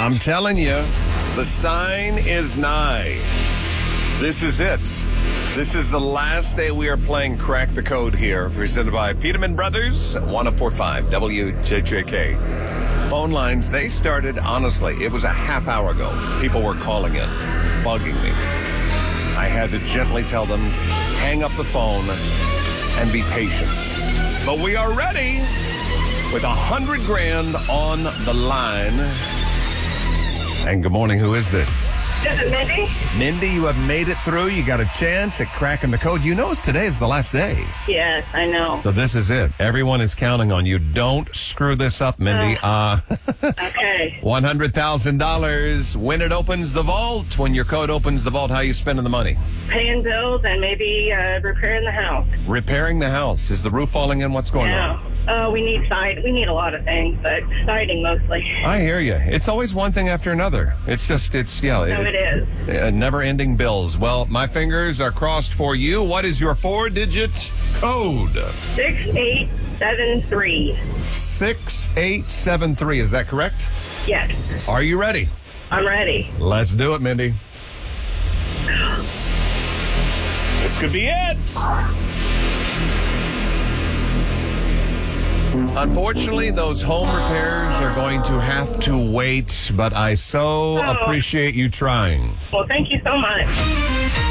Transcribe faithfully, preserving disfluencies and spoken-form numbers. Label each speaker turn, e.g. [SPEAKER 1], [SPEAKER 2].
[SPEAKER 1] I'm telling you, the sign is nigh. This is it. This is the last day we are playing Crack the Code here, presented by Peterman Brothers, one oh four point five W J J K. Phone lines, they started, honestly, it was a half hour ago. People were calling in, bugging me. I had to gently tell them, hang up the phone and be patient. But we are ready with a hundred grand on the line. And good morning, who is this?
[SPEAKER 2] Is it Mindy?
[SPEAKER 1] Mindy, you have made it through. You got a chance at cracking the code. You know today is the last day.
[SPEAKER 2] Yes, I know.
[SPEAKER 1] So this is it. Everyone is counting on you. Don't screw this up, Mindy. Uh,
[SPEAKER 2] Okay.
[SPEAKER 1] one hundred thousand dollars when it opens the vault. When your code opens the vault, how you spending the money?
[SPEAKER 2] Paying bills and maybe uh, repairing the house.
[SPEAKER 1] Repairing the house. Is the roof falling in? What's going
[SPEAKER 2] Yeah.
[SPEAKER 1] on?
[SPEAKER 2] Oh, we need side. We need a lot of things, but siding mostly.
[SPEAKER 1] I hear you. It's always one thing after another. It's just, it's, yeah.
[SPEAKER 2] So
[SPEAKER 1] it's,
[SPEAKER 2] it is.
[SPEAKER 1] Uh, never-ending bills. Well, my fingers are crossed for you. What is your four-digit code?
[SPEAKER 2] Six eight seven three.
[SPEAKER 1] six eight seven three. Is that correct?
[SPEAKER 2] Yes,
[SPEAKER 1] Are you ready?
[SPEAKER 2] I'm ready.
[SPEAKER 1] Let's do it, Mindy. This could be it. Unfortunately, those home repairs are going to have to wait, but I so
[SPEAKER 2] Oh.
[SPEAKER 1] appreciate you trying.
[SPEAKER 2] Well, thank you so much.